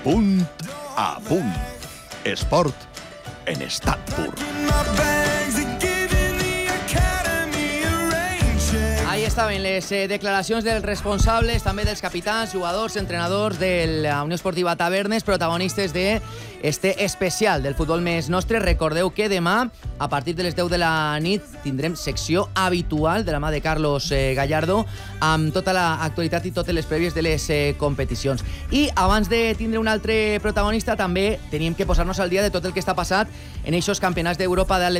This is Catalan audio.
Punt a punt. Esport en estat pur. Ahí estaven les declaracions dels responsables, també dels capitans, jugadors, entrenadors de la Unió Esportiva Tavernes, protagonistes d'este especial del futbol més nostre. Recordeu que demà, a partir de les 10 de la nit, tindrem secció habitual de la mà de Carlos Gallardo amb tota l'actualitat i totes les prèvies de les competicions. I abans de tindre un altre protagonista, també teníem que posar-nos al dia de tot el que està passat en eixos campionats d'Europa d'atletisme